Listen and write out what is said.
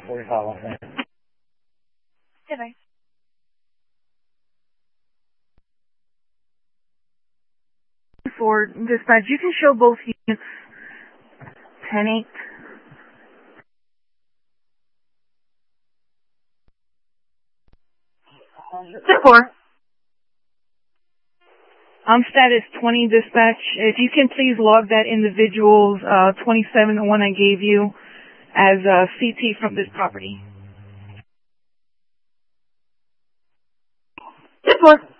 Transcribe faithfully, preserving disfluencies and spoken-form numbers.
forty-five on that. Good night. For dispatch, you can show both units ten eight. four. Um, status twenty dispatch. If you can please log that individual's uh, twenty-seven, the one I gave you, as uh, C T from this property. four.